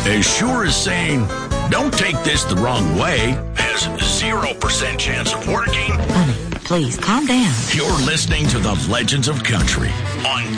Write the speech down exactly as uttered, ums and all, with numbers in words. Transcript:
as sure as saying, don't take this the wrong way, has zero percent chance of working. Honey, please calm down. You're listening to the Legends of Country on